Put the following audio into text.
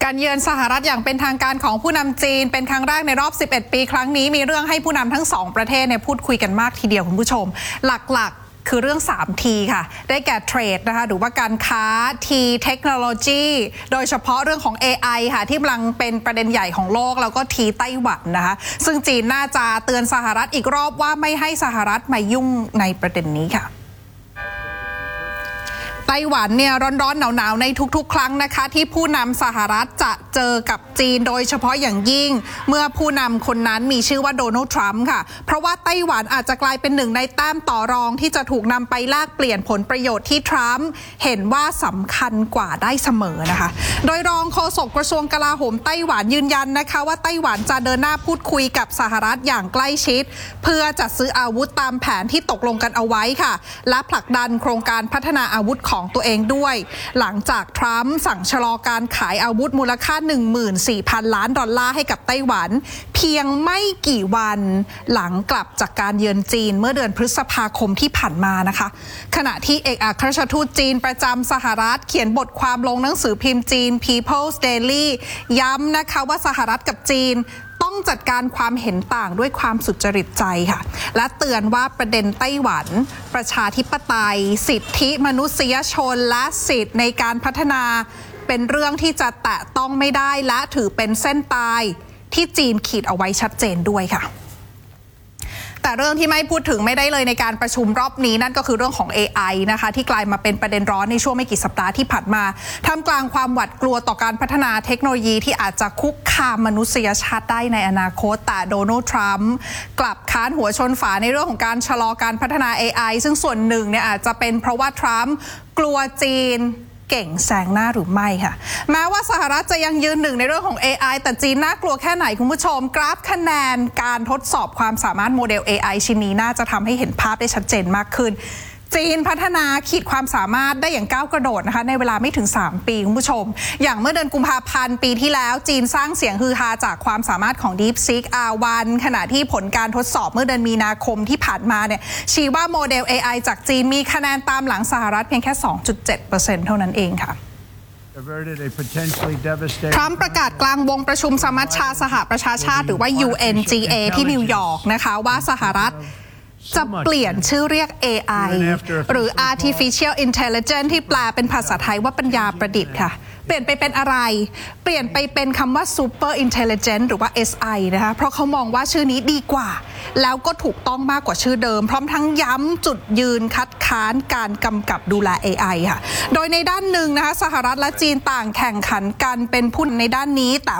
การเยือนสหรัฐอย่างเป็นทางการของผู้นำจีนเป็นครั้งแรกในรอบ 11 ปีครั้งนี้มีเรื่องให้ผู้นำทั้ง2ประเทศพูดคุยกันมากทีเดียวคุณผู้ชมหลักๆคือเรื่อง 3T ค่ะได้แก่เทรดนะคะหรือว่าการค้า T เทคโนโลยีโดยเฉพาะเรื่องของ AI ค่ะที่กำลังเป็นประเด็นใหญ่ของโลกแล้วก็ T ไต้หวันนะคะซึ่งจีนน่าจะเตือนสหรัฐอีกรอบว่าไม่ให้สหรัฐมายุ่งในประเด็นนี้ค่ะไต้หวันร้อนๆหนาวๆในทุกๆครั้งนะคะที่ผู้นำสหรัฐจะเจอกับจีนโดยเฉพาะอย่างยิ่งเมื่อผู้นำคนนั้นมีชื่อว่าโดนัลด์ทรัมป์ค่ะเพราะว่าไต้หวันอาจจะกลายเป็นหนึ่งในแต้มต่อรองที่จะถูกนำไปแลกเปลี่ยนผลประโยชน์ที่ทรัมป์เห็นว่าสำคัญกว่าได้เสมอนะคะโดยรองโฆษกกระทรวงกลาโหมไต้หวันยืนยันนะคะว่าไต้หวันจะเดินหน้าพูดคุยกับสหรัฐอย่างใกล้ชิดเพื่อจัดซื้ออาวุธตามแผนที่ตกลงกันเอาไว้ค่ะและผลักดันโครงการพัฒนาอาวุธของตัวเองด้วยหลังจากทรัมป์สั่งชะลอการขายอาวุธมูลค่า 14,000 ล้านดอลลาร์ให้กับไต้หวันเพียงไม่กี่วันหลังกลับจากการเยือนจีนเมื่อเดือนพฤษภาคมที่ผ่านมานะคะขณะที่เอกอัครราชทูตจีนประจำสหรัฐเขียนบทความลงหนังสือพิมพ์จีน People's Daily ย้ำนะคะว่าสหรัฐกับจีนต้องจัดการความเห็นต่างด้วยความสุจริตใจค่ะและเตือนว่าประเด็นไต้หวันประชาธิปไตยสิทธิมนุษยชนและสิทธิในการพัฒนาเป็นเรื่องที่จะแตะต้องไม่ได้และถือเป็นเส้นตายที่จีนขีดเอาไว้ชัดเจนด้วยค่ะแต่เรื่องที่ไม่พูดถึงไม่ได้เลยในการประชุมรอบนี้นั่นก็คือเรื่องของ AI นะคะที่กลายมาเป็นประเด็นร้อนในช่วงไม่กี่สัปดาห์ที่ผ่านมาท่ามกลางความหวาดกลัวต่อการพัฒนาเทคโนโลยีที่อาจจะคุกคามมนุษยชาติได้ในอนาคตแต่โดนัลด์ทรัมป์กลับค้านหัวชนฝาในเรื่องของการชะลอการพัฒนา AI ซึ่งส่วนหนึ่งอาจจะเป็นเพราะว่าทรัมป์กลัวจีนเก่งแซงหน้าหรือไม่ค่ะแม้ว่าสหรัฐจะยังยืนหนึ่งในเรื่องของ AI แต่จีนน่ากลัวแค่ไหนคุณผู้ชมกราฟคะแนนการทดสอบความสามารถโมเดล AI ชิ้นนี้น่าจะทำให้เห็นภาพได้ชัดเจนมากขึ้นจีนพัฒนาขีดความสามารถได้อย่างก้าวกระโดดนะคะในเวลาไม่ถึง3ปีคุณผู้ชมอย่างเมื่อเดือนกุมภาพันธ์ปีที่แล้วจีนสร้างเสียงฮือฮาจากความสามารถของ DeepSeek R1 ขณะที่ผลการทดสอบเมื่อเดือนมีนาคมที่ผ่านมาชี้ว่าโมเดล AI จากจีนมีคะแนนตามหลังสหรัฐเพียงแค่ 2.7% เท่านั้นเองค่ะทรัมป์ประกาศกลางวงประชุมสมัชชาสหประชาชาติหรือว่า UNGA ที่นิวยอร์กนะคะว่าสหรัฐจะเปลี่ยนชื่อเรียก AI หรือ Artificial Intelligence ที่แปลเป็นภาษาไทยว่าปัญญาประดิษฐ์ค่ะเปลี่ยนไปเป็นอะไรเปลี่ยนไปเป็นคำว่า Super Intelligent หรือว่า SI นะคะเพราะเขามองว่าชื่อนี้ดีกว่าแล้วก็ถูกต้องมากกว่าชื่อเดิมพร้อมทั้งย้ำจุดยืนคัดค้านการกำกับดูแล AI ค่ะโดยในด้านหนึ่งนะคะสหรัฐและจีนต่างแข่งขันกันเป็นผู้นำในด้านนี้แต่